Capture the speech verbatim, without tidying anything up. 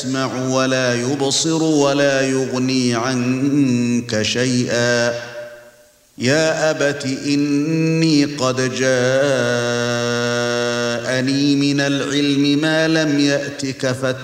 يسمع ولا يبصر ولا يغني عنك شيئا يا أبت إني قد جاءني من العلم ما لم يأتك